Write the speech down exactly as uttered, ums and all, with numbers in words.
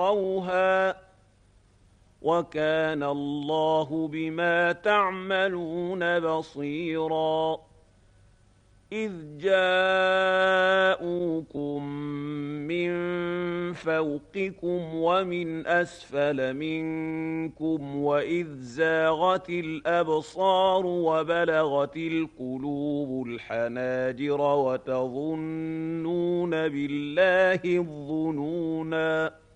يَرَوْهَا ۚ وَكَانَ اللَّهُ بِمَا تَعْمَلُونَ بَصِيرًا إِذْ جَاءُوكُم مِّن فَوْقِكُمْ وَمِنْ أَسْفَلَ مِنكُمْ وَإِذْ زَاغَتِ الْأَبْصَارُ وَبَلَغَتِ الْقُلُوبُ الْحَنَاجِرَ وَتَظُنُّونَ بِاللَّهِ الظُّنُونَا